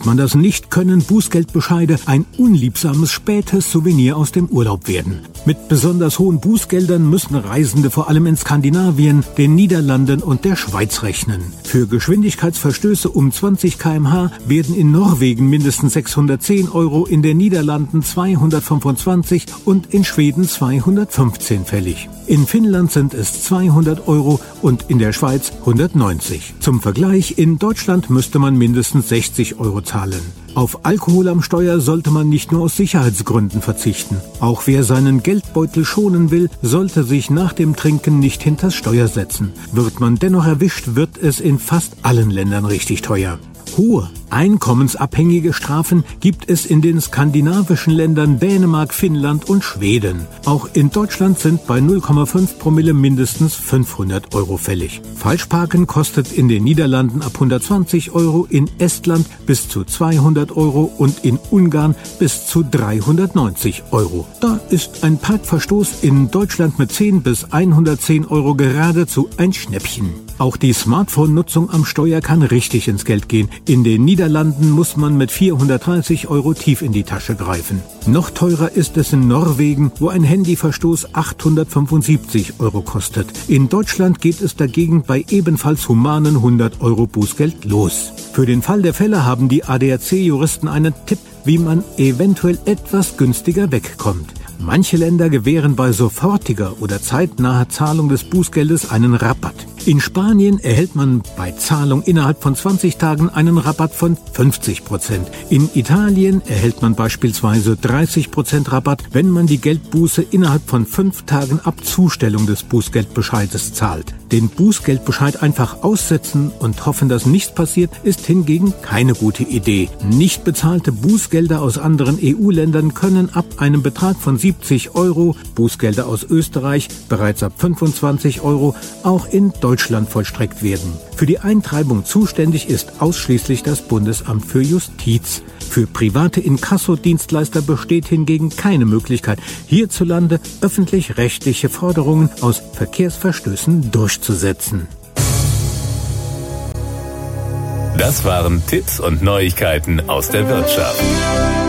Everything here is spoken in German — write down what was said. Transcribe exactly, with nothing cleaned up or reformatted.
Tut man das nicht, können Bußgeldbescheide ein unliebsames spätes Souvenir aus dem Urlaub werden. Mit besonders hohen Bußgeldern müssen Reisende vor allem in Skandinavien, den Niederlanden und der Schweiz rechnen. Für Geschwindigkeitsverstöße um zwanzig Kilometer pro Stunde werden in Norwegen mindestens sechshundertzehn Euro, in den Niederlanden zweihundertfünfundzwanzig und in Schweden zweihundertfünfzehn fällig. In Finnland sind es zweihundert Euro und in der Schweiz hundertneunzig. Zum Vergleich, in Deutschland müsste man mindestens sechzig Euro zahlen. Auf Alkohol am Steuer sollte man nicht nur aus Sicherheitsgründen verzichten. Auch wer seinen Geldbeutel schonen will, sollte sich nach dem Trinken nicht hinters Steuer setzen. Wird man dennoch erwischt, wird es in fast allen Ländern richtig teuer. Hohe, einkommensabhängige Strafen gibt es in den skandinavischen Ländern Dänemark, Finnland und Schweden. Auch in Deutschland sind bei null Komma fünf Promille mindestens fünfhundert Euro fällig. Falschparken kostet in den Niederlanden ab hundertzwanzig Euro, in Estland bis zu zweihundert Euro und in Ungarn bis zu dreihundertneunzig Euro. Da ist ein Parkverstoß in Deutschland mit zehn bis hundertzehn Euro geradezu ein Schnäppchen. Auch die Smartphone-Nutzung am Steuer kann richtig ins Geld gehen. In den Niederlanden muss man mit vierhundertdreißig Euro tief in die Tasche greifen. Noch teurer ist es in Norwegen, wo ein Handyverstoß achthundertfünfundsiebzig Euro kostet. In Deutschland geht es dagegen bei ebenfalls humanen hundert Euro Bußgeld los. Für den Fall der Fälle haben die A D A C-Juristen einen Tipp, wie man eventuell etwas günstiger wegkommt. Manche Länder gewähren bei sofortiger oder zeitnaher Zahlung des Bußgeldes einen Rabatt. In Spanien erhält man bei Zahlung innerhalb von zwanzig Tagen einen Rabatt von fünfzig Prozent. In Italien erhält man beispielsweise dreißig Prozent Rabatt, wenn man die Geldbuße innerhalb von fünf Tagen ab Zustellung des Bußgeldbescheides zahlt. Den Bußgeldbescheid einfach aussetzen und hoffen, dass nichts passiert, ist hingegen keine gute Idee. Nicht bezahlte Bußgelder aus anderen E U-Ländern können ab einem Betrag von siebzig Euro, Bußgelder aus Österreich bereits ab fünfundzwanzig Euro, auch in Deutschland vollstreckt werden. Für die Eintreibung zuständig ist ausschließlich das Bundesamt für Justiz. Für private Inkassodienstleister besteht hingegen keine Möglichkeit, hierzulande öffentlich-rechtliche Forderungen aus Verkehrsverstößen durchzusetzen. Das waren Tipps und Neuigkeiten aus der Wirtschaft.